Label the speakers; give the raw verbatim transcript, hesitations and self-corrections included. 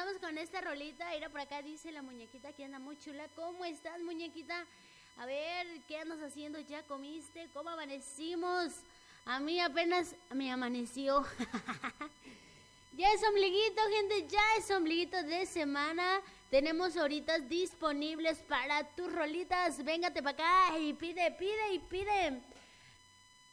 Speaker 1: vamos con esta rolita. Mira, por acá dice la muñequita que anda muy chula. ¿Cómo estás, muñequita? A ver, ¿qué andas haciendo? ¿Ya comiste? ¿Cómo amanecimos? A mí apenas me amaneció. Ya es ombliguito, gente, ya es ombliguito de semana. Tenemos horitas disponibles para tus rolitas. Véngate para acá y pide, pide y pide.